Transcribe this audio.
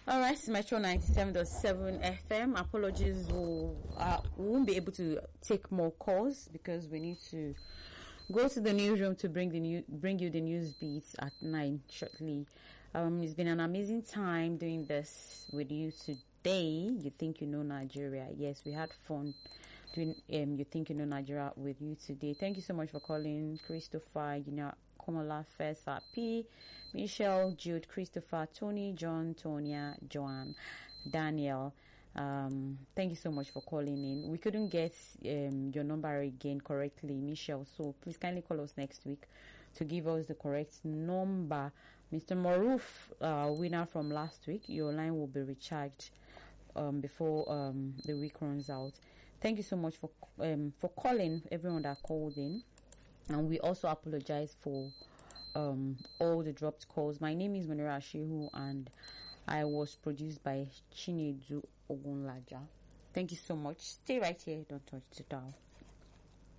All right, it's Metro 97.7 FM. Apologies, we won't be able to take more calls because we need to go to the newsroom to bring you the news beats at 9 shortly. It's been an amazing time doing this with you today. You think you know Nigeria? Yes, we had fun doing You Think You Know Nigeria with you today. Thank you so much for calling, Christopher, Komola, Fesa, P, Michelle, Jude, Christopher, Tony, John, Tonya, Joanne, Daniel. Thank you so much for calling in. We couldn't get your number again correctly, Michelle, so please kindly call us next week to give us the correct number. Mr. Maruf, winner from last week, your line will be recharged before the week runs out. Thank you so much for calling, everyone that called in. And we also apologize for all the dropped calls. My name is Monira Shehu, and I was produced by Chinedu Ogunlaja. Thank you so much. Stay right here. Don't touch the dial.